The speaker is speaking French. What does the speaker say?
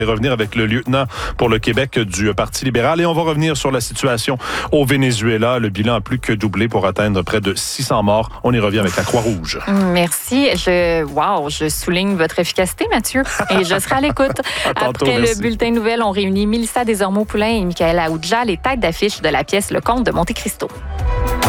Et revenir avec le lieutenant pour le Québec du Parti libéral. Et on va revenir sur la situation au Venezuela. Le bilan a plus que doublé pour atteindre près de 600 morts. On y revient avec la Croix-Rouge. Merci. Je souligne votre efficacité, Mathieu. Et je serai à l'écoute. Après le bulletin de nouvelles, on réunit Mélissa Desormeaux-Poulain et Michaël Aoudja, les têtes d'affiche de la pièce Le Comte de Monte Cristo.